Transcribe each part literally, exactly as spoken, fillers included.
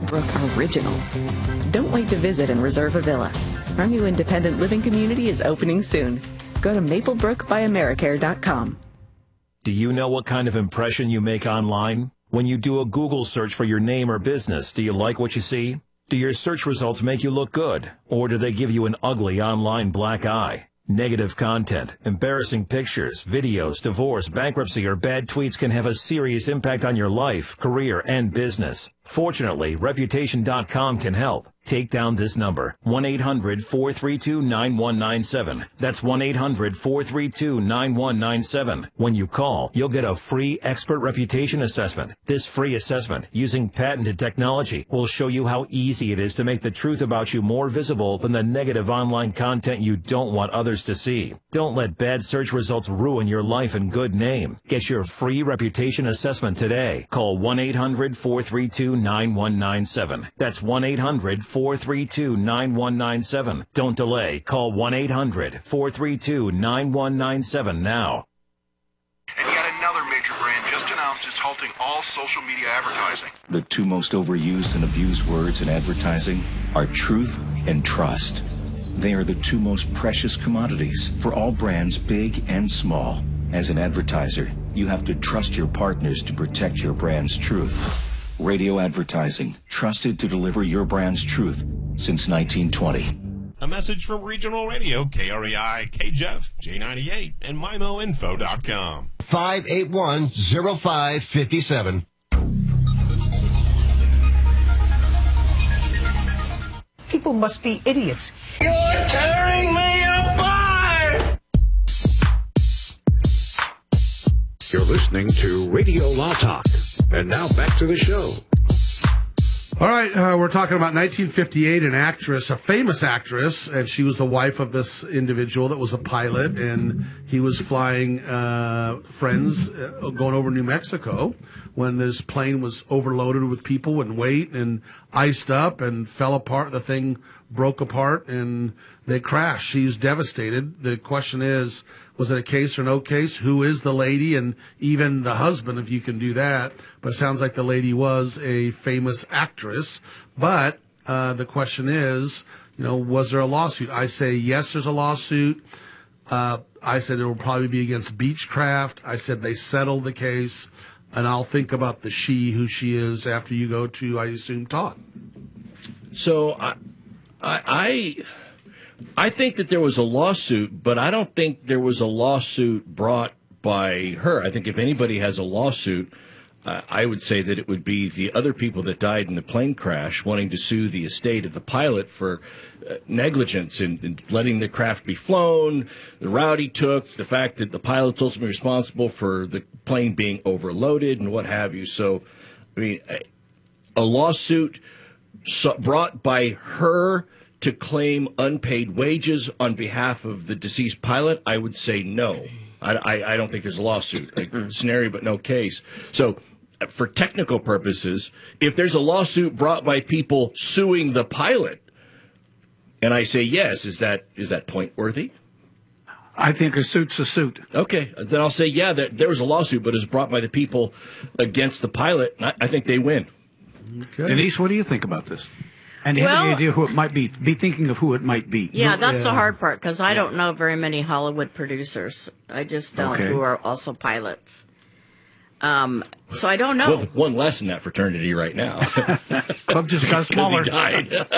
Maplebrook Original. Don't wait to visit and reserve a villa. Our new independent living community is opening soon. Go to maplebrook by americare dot com. Do you know what kind of impression you make online? When you do a Google search for your name or business, do you like what you see? Do your search results make you look good? Or do they give you an ugly online black eye? Negative content, embarrassing pictures, videos, divorce, bankruptcy, or bad tweets can have a serious impact on your life, career, and business. Fortunately, reputation dot com can help. Take down this number, one eight hundred, four three two, nine one nine seven. That's one eight hundred, four three two, nine one nine seven. When you call, you'll get a free expert reputation assessment. This free assessment, using patented technology, will show you how easy it is to make the truth about you more visible than the negative online content you don't want others to see. Don't let bad search results ruin your life and good name. Get your free reputation assessment today. Call one eight hundred, four three two, nine one nine seven. That's one eight hundred, four three two, nine one nine seven. Don't delay. Call one eight hundred, four three two, nine one nine seven now. And yet another major brand just announced it's halting all social media advertising. The two most overused and abused words in advertising are truth and trust. They are the two most precious commodities for all brands, big and small. As an advertiser, you have to trust your partners to protect your brand's truth. Radio advertising, trusted to deliver your brand's truth since nineteen twenty. A message from Regional Radio, K R E I, K J E F, J ninety-eight, and M I M O info dot com. five eight one, zero five five seven. People must be idiots. You're tearing me apart! You're listening to Radio Law Talk. And now back to the show. All right, uh, we're talking about nineteen fifty-eight, an actress, a famous actress, and she was the wife of this individual that was a pilot, and he was flying uh, friends uh, going over New Mexico when this plane was overloaded with people and weight and iced up and fell apart. The thing broke apart, and they crashed. She's devastated. The question is, was it a case or no case? Who is the lady? And even the husband, if you can do that. But it sounds like the lady was a famous actress. But uh, the question is, you know, was there a lawsuit? I say yes, there's a lawsuit. Uh, I said it will probably be against Beechcraft. I said they settled the case. And I'll think about the she, who she is, after you go to, I assume, Todd. So I, I, I think that there was a lawsuit, but I don't think there was a lawsuit brought by her. I think if anybody has a lawsuit, uh, I would say that it would be the other people that died in the plane crash wanting to sue the estate of the pilot for uh, negligence in, in letting the craft be flown, the route he took, the fact that the pilot's ultimately responsible for the plane being overloaded and what have you. So, I mean, a, a lawsuit so, brought by her to claim unpaid wages on behalf of the deceased pilot, I would say no. I, I, I don't think there's a lawsuit. Like, scenario, but no case. So, for technical purposes, if there's a lawsuit brought by people suing the pilot, and I say yes, is that is that point worthy? I think a suit's a suit. Okay, then I'll say yeah, there, there was a lawsuit, but it's brought by the people against the pilot. And I, I think they win. Okay. Denise, what do you think about this? And do you well, have any idea who it might be? Be thinking of who it might be. Yeah, that's yeah. the hard part, because I don't know very many Hollywood producers. I just don't, okay. who are also pilots. Um, so I don't know. Well, one less in that fraternity right now. Club just got smaller. He died.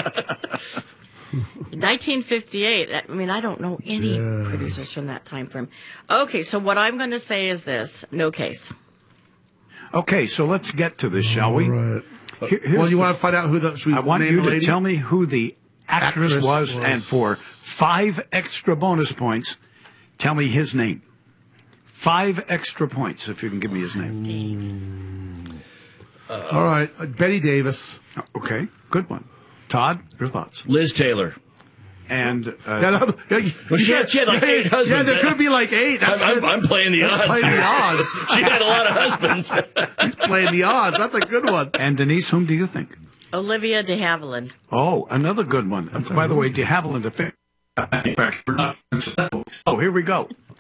nineteen fifty-eight. I mean, I don't know any yeah. producers from that time frame. Okay, so what I'm going to say is this: no case. Okay, so let's get to this, shall we? Right. Here, well, you the, want to find out who the? Should we I want name you the to lady? tell me who the actress, actress was, was, and for five extra bonus points, tell me his name. Five extra points, if you can give me his name. Uh, All right, uh, Betty Davis. Okay, good one. Todd, your thoughts? Liz Taylor. And uh, yeah, no, yeah, well, she, had, she had like eight husbands. Yeah, there could be like eight. That's I'm, I'm, I'm playing the odds. Playing the odds. She had a lot of husbands. He's playing the odds. That's a good one. And Denise, whom do you think? Olivia de Havilland. Oh, another good one. That's By the way, de Havilland. Oh, here we go.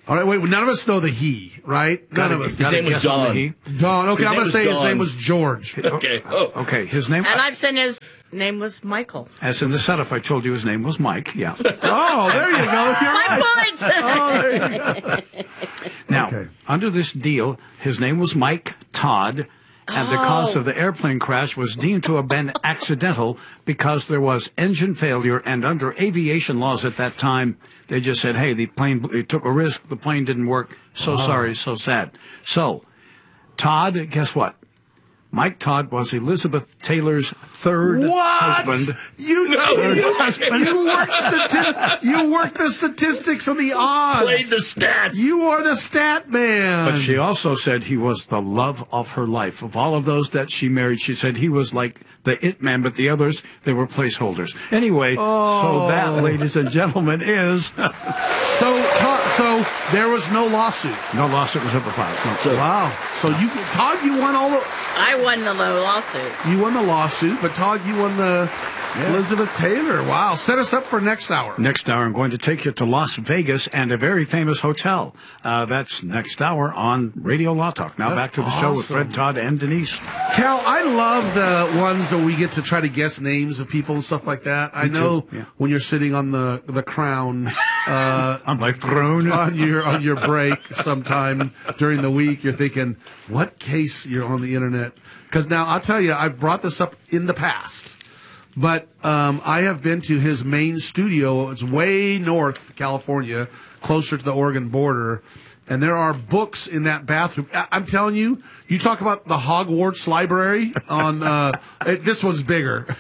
All right, wait, none of us know the he, right? None Gotta- of us. His name was Don. He. Don. Okay, His I'm name going to was say his Don. name was George. Okay. Oh. Okay, his name. And I've said his name was Michael. As in the setup, I told you his name was Mike. Yeah. Oh, there you go. You're right. My points. Oh, there you go. Now, Okay. under this deal, his name was Mike Todd, and the cause Oh. of the airplane crash was deemed to have been accidental because there was engine failure, and under aviation laws at that time, they just said, hey, the plane it took a risk, the plane didn't work, so sorry, so sad. So, Todd, guess what? Mike Todd was Elizabeth Taylor's third What? husband. You know, Third you, husband. you work stati- you work the statistics of the odds. Played the stats. You are the stat man. But she also said he was the love of her life. Of all of those that she married, she said he was like the it man, but the others, they were placeholders. Anyway, Oh. so that, ladies and gentlemen, is so, Todd, so there was no lawsuit. no lawsuit was ever filed. No. So, Wow. So you, Todd, you won all the, I won the low lawsuit. you won the lawsuit, but Todd, you won the Elizabeth Taylor. Wow. Set us up for next hour. Next hour, I'm going to take you to Las Vegas and a very famous hotel. Uh, that's next hour on Radio Law Talk. Now That's back to the show with awesome. Fred, Todd, and Denise. Cal, I love the ones that we get to try to guess names of people and stuff like that. I Me know too, yeah. when you're sitting on the the crown uh, On my throne. on your on your break sometime during the week, you're thinking, what case you're on the internet? Because now I'll tell you, I've brought this up in the past, but um, I have been to his main studio. It's way north California, closer to the Oregon border. And there are books in that bathroom. I- I'm telling you, you talk about the Hogwarts library on, uh, it, this one's bigger.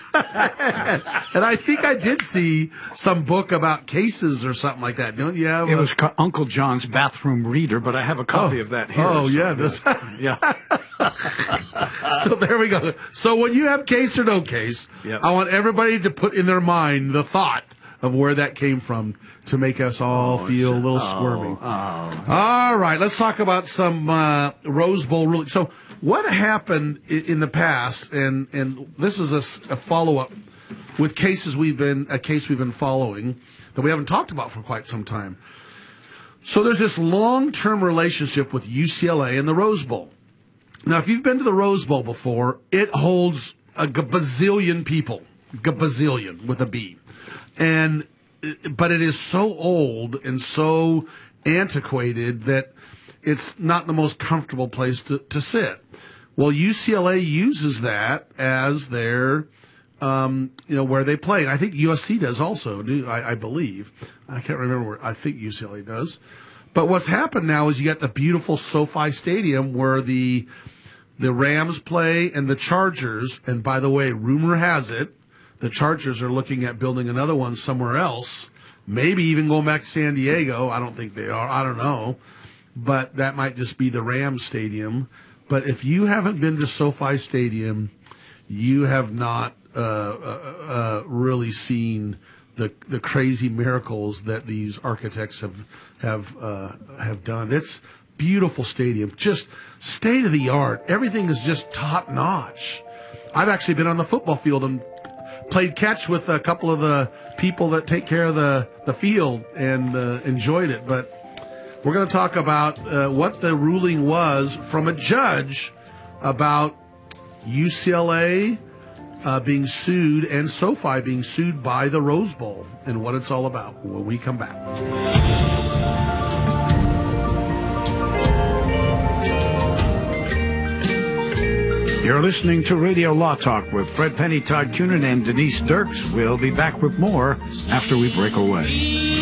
And I think I did see some book about cases or something like that. Don't you have It a- was ca- Uncle John's bathroom reader, but I have a copy of that here. Oh, so, yeah. This, yeah. so there we go. So when you have case or no case, Yep. I want everybody to put in their mind the thought of where that came from to make us all feel a little squirmy. All right, let's talk about some uh, Rose Bowl ruling. So what happened i- in the past, and, and this is a, s- a follow-up with cases we've been, a case we've been following that we haven't talked about for quite some time. So there's this long-term relationship with U C L A and the Rose Bowl. Now, if you've been to the Rose Bowl before, it holds a gazillion people, gazillion with a B, and but it is so old and so antiquated that it's not the most comfortable place to, to sit. Well, U C L A uses that as their, um, you know, where they play. And I think U S C does also, do I, I believe. I can't remember where. I think U C L A does. But what's happened now is you got the beautiful SoFi Stadium where the the Rams play and the Chargers. And by the way, rumor has it, the Chargers are looking at building another one somewhere else, maybe even going back to San Diego. I don't think they are. I don't know. But that might just be the Rams Stadium. But if you haven't been to SoFi Stadium, you have not uh, uh, uh, really seen the the crazy miracles that these architects have have uh, have done. It's beautiful stadium, just state of the art. Everything is just top notch. I've actually been on the football field and played catch with a couple of the people that take care of the the field and uh, enjoyed it. But we're going to talk about uh, what the ruling was from a judge about U C L A uh, being sued and SoFi being sued by the Rose Bowl and what it's all about when we come back. You're listening to Radio Law Talk with Fred Penny, Todd Cunin, and Denise Dirks. We'll be back with more after we break away.